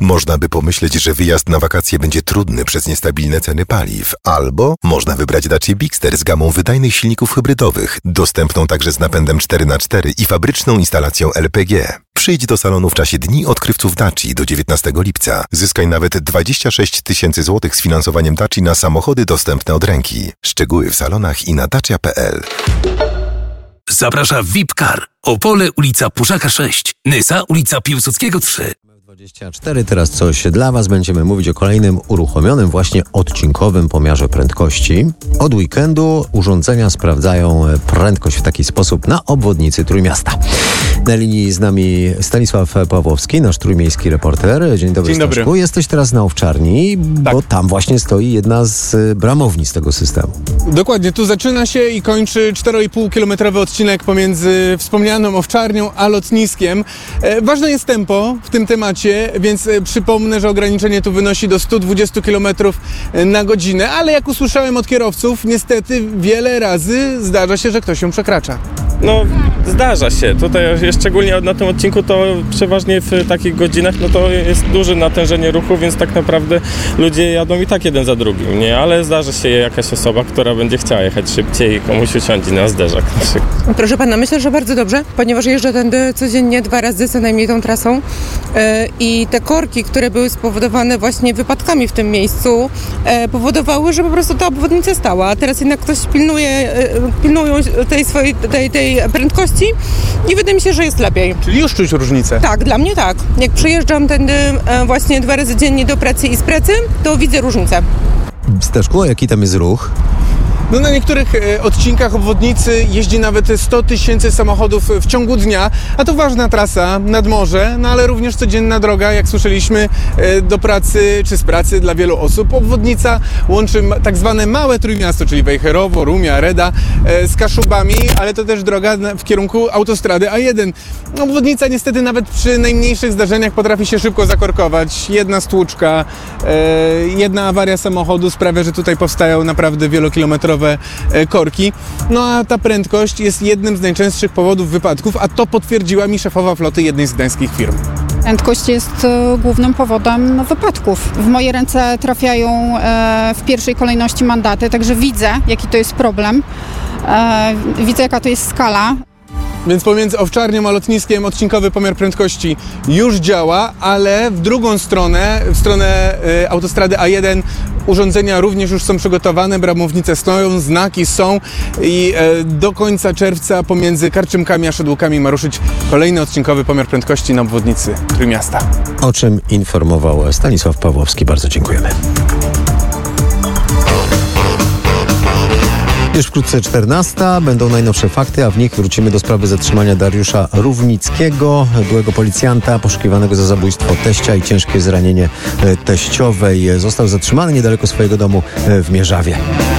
Można by pomyśleć, że wyjazd na wakacje będzie trudny przez niestabilne ceny paliw, albo można wybrać Dacia Bigster z gamą wydajnych silników hybrydowych, dostępną także z napędem 4x4 i fabryczną instalacją LPG. Przyjdź do salonu w czasie Dni Odkrywców Daci do 19 lipca. Zyskaj nawet 26 000 złotych z finansowaniem Daci na samochody dostępne od ręki. Szczegóły w salonach i na dacia.pl. Zaprasza VIP Car. Opole, ulica Puszaka 6. Nysa, ulica Piłsudskiego 3. 24. Teraz coś dla Was. Będziemy mówić o kolejnym uruchomionym właśnie odcinkowym pomiarze prędkości. Od weekendu urządzenia sprawdzają prędkość w taki sposób na obwodnicy Trójmiasta. Na linii z nami Stanisław Pawłowski, nasz trójmiejski reporter. Dzień dobry, Dzień Staszku. dobry. Jesteś teraz na Owczarni, Tak. bo tam właśnie stoi jedna z bramowni z tego systemu. Dokładnie, tu zaczyna się i kończy 4,5-kilometrowy odcinek pomiędzy wspomnianą Owczarnią a lotniskiem. Ważne jest tempo w tym temacie, więc przypomnę, że ograniczenie tu wynosi do 120 km na godzinę, ale jak usłyszałem od kierowców, niestety wiele razy zdarza się, że ktoś ją przekracza. No, zdarza się. Tutaj szczególnie na tym odcinku to przeważnie w takich godzinach no to jest duże natężenie ruchu, więc tak naprawdę ludzie jadą i tak jeden za drugim, nie? Ale zdarza się jakaś osoba, która będzie chciała jechać szybciej i komuś usiądzie na zderzak na przykład. Proszę pana, myślę, że bardzo dobrze, ponieważ jeżdżę tędy codziennie 2 razy co najmniej tą trasą i te korki, które były spowodowane właśnie wypadkami w tym miejscu, powodowały, że po prostu ta obwodnica stała, a teraz jednak ktoś pilnują tej prędkości i wydaje mi się, że jest lepiej. Czyli już czuć różnicę. Tak, dla mnie tak. Jak przyjeżdżam tędy właśnie 2 razy dziennie do pracy i z pracy, to widzę różnicę. Staszku, jaki tam jest ruch? No na niektórych odcinkach obwodnicy jeździ nawet 100 000 samochodów w ciągu dnia, a to ważna trasa nad morze, no ale również codzienna droga, jak słyszeliśmy, do pracy czy z pracy dla wielu osób. Obwodnica łączy tak zwane małe Trójmiasto, czyli Wejherowo, Rumia, Reda z Kaszubami, ale to też droga w kierunku autostrady A1. Obwodnica niestety nawet przy najmniejszych zdarzeniach potrafi się szybko zakorkować. Jedna stłuczka, jedna awaria samochodu sprawia, że tutaj powstają naprawdę wielokilometrowe korki. No a ta prędkość jest jednym z najczęstszych powodów wypadków, a to potwierdziła mi szefowa floty jednej z gdańskich firm. Prędkość jest głównym powodem wypadków. W moje ręce trafiają w pierwszej kolejności mandaty, także widzę, jaki to jest problem. Widzę, jaka to jest skala. Więc pomiędzy Owczarnią a lotniskiem odcinkowy pomiar prędkości już działa, ale w drugą stronę, w stronę autostrady A1 urządzenia również już są przygotowane, bramownice stoją, znaki są i do końca czerwca pomiędzy Karczymkami a Szydłukami ma ruszyć kolejny odcinkowy pomiar prędkości na obwodnicy Trójmiasta. O czym informował Stanisław Pawłowski. Bardzo dziękujemy. Już wkrótce 14. Będą najnowsze fakty, a w nich wrócimy do sprawy zatrzymania Dariusza Równickiego, byłego policjanta poszukiwanego za zabójstwo teścia i ciężkie zranienie teściowej. Został zatrzymany niedaleko swojego domu w Mierzawie.